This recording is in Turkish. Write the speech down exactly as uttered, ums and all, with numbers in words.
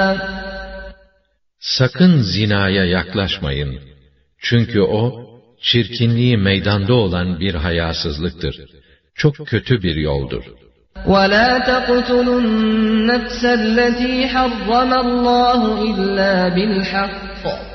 Sakın zinaya yaklaşmayın. Çünkü o, çirkinliği meydanda olan bir hayasızlıktır. Çok kötü bir yoldur. وَلَا تَقْتُلُوا النَّفْسَ الَّتِي حَرَّمَ اللّٰهُ إِلَّا بِالْحَقِّ